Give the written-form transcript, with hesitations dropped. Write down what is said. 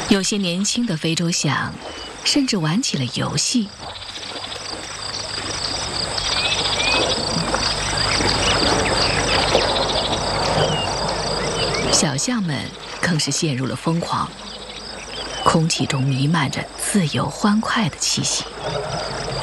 有些年轻的非洲象甚至玩起了游戏。小象们更是陷入了疯狂，空气中弥漫着自由欢快的气息。